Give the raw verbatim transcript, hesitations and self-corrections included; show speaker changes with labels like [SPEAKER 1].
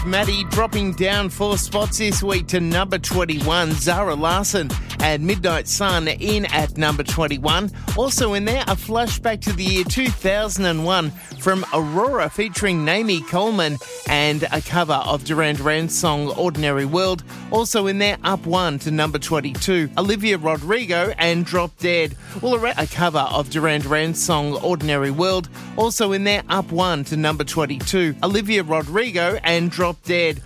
[SPEAKER 1] Maddie dropping down four spots this week to number twenty-one. Zara Larsson and Midnight Sun in at number twenty-one. Also in there, a flashback to the year two thousand one from Aurora featuring Naomi Coleman and a cover of Duran Duran's song Ordinary World. Also in there, up one to number twenty-two. Olivia Rodrigo and Drop Dead. Well, a cover of Duran Duran's song Ordinary World. Also in there, up one to number twenty-two. Olivia Rodrigo and Drop Dead.